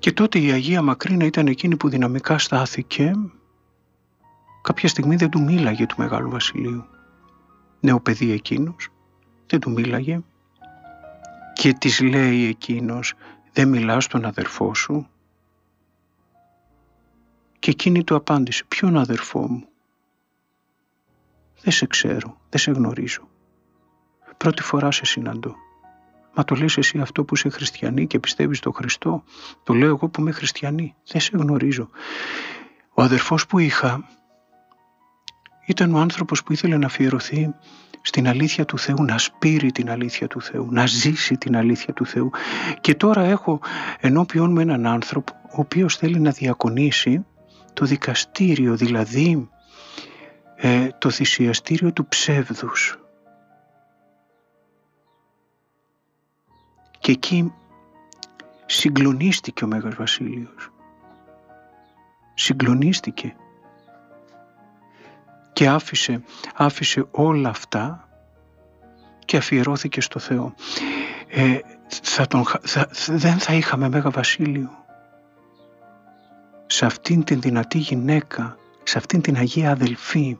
Και τότε η Αγία Μακρίνα ήταν εκείνη που δυναμικά στάθηκε. Κάποια στιγμή δεν του μίλαγε του Μεγάλου Βασιλείου. Νέο παιδί εκείνος, δεν του μίλαγε. Και της λέει εκείνος, δεν μιλάς στον αδερφό σου? Και εκείνη του απάντησε, ποιον αδερφό μου? Δεν σε ξέρω, δεν σε γνωρίζω. Πρώτη φορά σε συναντώ. Μα το λες εσύ αυτό που είσαι χριστιανή και πιστεύεις στον Χριστό? Το λέω εγώ που είμαι χριστιανή, δεν σε γνωρίζω. Ο αδερφός που είχα ήταν ο άνθρωπος που ήθελε να αφιερωθεί στην αλήθεια του Θεού, να σπείρει την αλήθεια του Θεού, να ζήσει την αλήθεια του Θεού. Και τώρα έχω ενώπιον μου έναν άνθρωπο ο οποίος θέλει να διακονήσει το δικαστήριο, δηλαδή το θυσιαστήριο του ψεύδους. Και εκεί συγκλονίστηκε ο Μέγας Βασίλειος. Συγκλονίστηκε. Και άφησε όλα αυτά και αφιερώθηκε στο Θεό. Δεν θα είχαμε Μέγα Βασίλειο σε αυτήν την δυνατή γυναίκα, σε αυτήν την Αγία Αδελφή,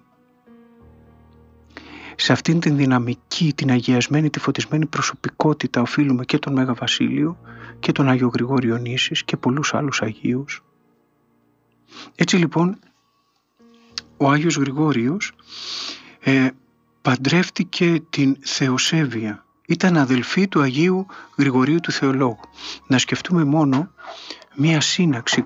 σε αυτήν την δυναμική, την αγιασμένη, τη φωτισμένη προσωπικότητα οφείλουμε και τον Μέγα Βασίλειο και τον Άγιο Γρηγόριο Νήσης και πολλούς άλλους Αγίους. Έτσι λοιπόν ο Άγιος Γρηγόριος παντρεύτηκε την Θεοσέβεια. Ήταν αδελφή του Αγίου Γρηγορίου του Θεολόγου. Να σκεφτούμε μόνο μία σύναξη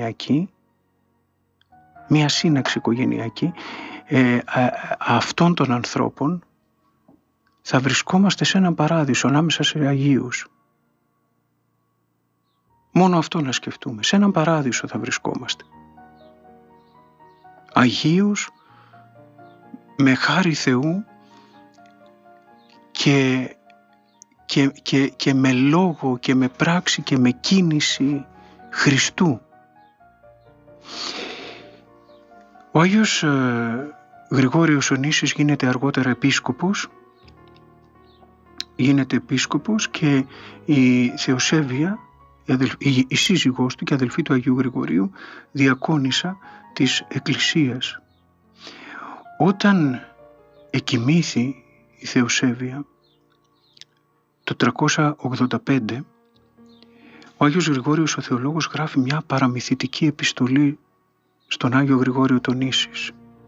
οικογενειακή αυτών των ανθρώπων. Θα βρισκόμαστε σε έναν παράδεισο ανάμεσα σε Αγίους. Μόνο αυτό να σκεφτούμε. Σε έναν παράδεισο θα βρισκόμαστε. Αγίους με χάρη Θεού και με λόγο και με πράξη και με κίνηση Χριστού. Ο Άγιος Γρηγόριος ο Νήσης γίνεται αργότερα επίσκοπος. Και η Θεοσέβεια, η σύζυγός του και αδελφή του Αγίου Γρηγορίου, διακόνισσα της Εκκλησίας. Όταν εκοιμήθη η Θεοσέβεια το 385, ο Άγιος Γρηγόριος ο Θεολόγος γράφει μια παραμυθιτική επιστολή στον Άγιο Γρηγόριο τον Νήσης.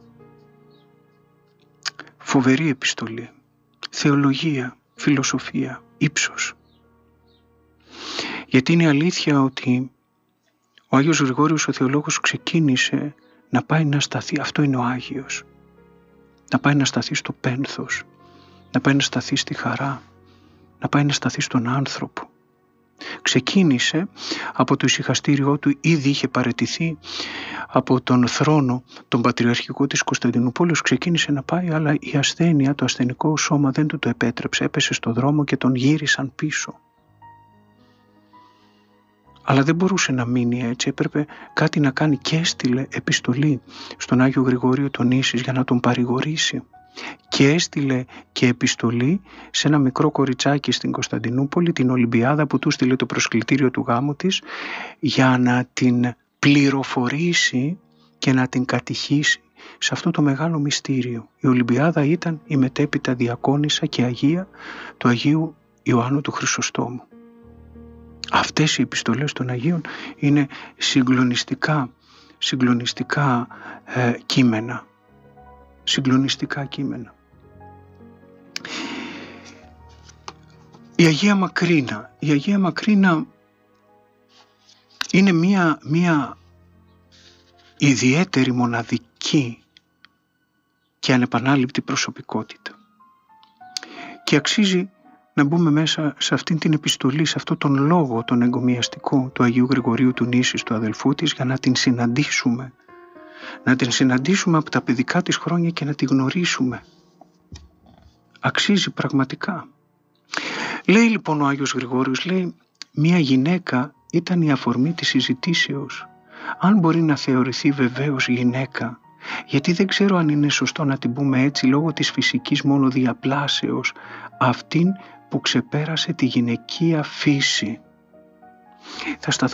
Φοβερή επιστολή, θεολογία, φιλοσοφία, ύψος. Γιατί είναι αλήθεια ότι ο Άγιος Γρηγόριος ο Θεολόγος ξεκίνησε να πάει να σταθεί, αυτό είναι ο Άγιος, να πάει να σταθεί στο πένθος, να πάει να σταθεί στη χαρά, να πάει να σταθεί στον άνθρωπο. Ξεκίνησε από το ησυχαστήριό του, ήδη είχε παραιτηθεί από τον θρόνο τον πατριαρχικό της Κωνσταντινούπολης, ξεκίνησε να πάει, αλλά η ασθένεια, το ασθενικό σώμα δεν του το επέτρεψε, έπεσε στο δρόμο και τον γύρισαν πίσω. Αλλά δεν μπορούσε να μείνει έτσι, έπρεπε κάτι να κάνει και έστειλε επιστολή στον Άγιο Γρηγόριο τον Νήσης για να τον παρηγορήσει. Και έστειλε και επιστολή σε ένα μικρό κοριτσάκι στην Κωνσταντινούπολη, την Ολυμπιάδα, που του στείλε το προσκλητήριο του γάμου της, για να την πληροφορήσει και να την κατηχήσει σε αυτό το μεγάλο μυστήριο. Η Ολυμπιάδα ήταν η μετέπειτα διακόνισσα και Αγία του Αγίου Ιωάννου του Χρυσοστόμου. Αυτές οι επιστολές των Αγίων είναι συγκλονιστικά κείμενα. Συγκλονιστικά κείμενα. Η Αγία Μακρίνα είναι μία ιδιαίτερη, μοναδική και ανεπανάληπτη προσωπικότητα. Και αξίζει να μπούμε μέσα σε αυτήν την επιστολή, σε αυτόν τον λόγο, τον εγκομιαστικό του Αγίου Γρηγορίου του Νήσης, του αδελφού της, για να την συναντήσουμε. Να την συναντήσουμε από τα παιδικά της χρόνια και να τη γνωρίσουμε. Αξίζει πραγματικά. Λέει λοιπόν ο Άγιος Γρηγόριος, λέει, μία γυναίκα ήταν η αφορμή της συζητήσεως. Αν μπορεί να θεωρηθεί βεβαίως γυναίκα, γιατί δεν ξέρω αν είναι σωστό να την πούμε έτσι λόγω της φυσικής μόνο διαπλάσεως, αυτήν που ξεπέρασε τη γυναικεία φύση. Θα σταθώ